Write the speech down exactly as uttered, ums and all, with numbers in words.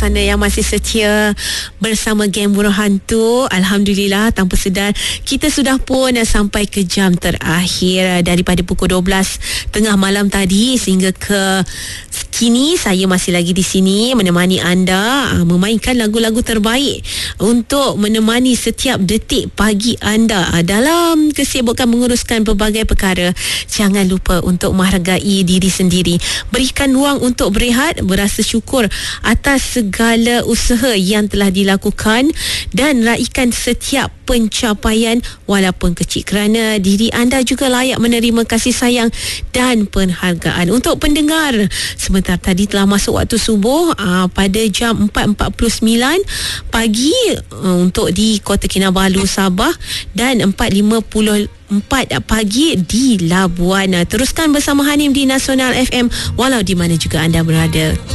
sana yang masih setia bersama Geng Buruh Hantu. Alhamdulillah, tanpa sedar kita sudah pun sampai ke jam terakhir daripada pukul dua belas tengah malam tadi sehingga ke kini. Saya masih lagi di sini menemani anda, memainkan lagu-lagu terbaik untuk menemani setiap detik pagi anda dalam kesibukan menguruskan pelbagai perkara. Jangan lupa untuk menghargai diri sendiri, berikan ruang untuk berehat, berasa syukur atas segala usaha yang telah dilakukan dan raikan setiap pencapaian walaupun kecil, kerana diri anda juga layak menerima kasih sayang dan penghargaan. Untuk pendengar, sebentar tadi telah masuk waktu subuh aa, pada jam empat empat puluh sembilan pagi aa, untuk di Kota Kinabalu, Sabah, dan empat lima puluh empat pagi di Labuan. Teruskan bersama Hanim di Nasional F M walau di mana juga anda berada.